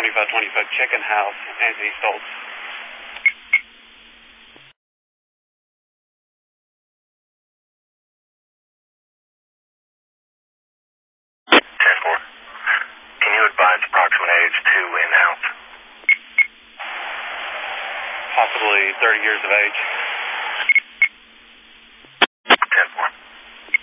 2520 foot chicken house, Anthony Stoltz. 10-4. Can you advise approximate age to in-house? Possibly 30 years of age.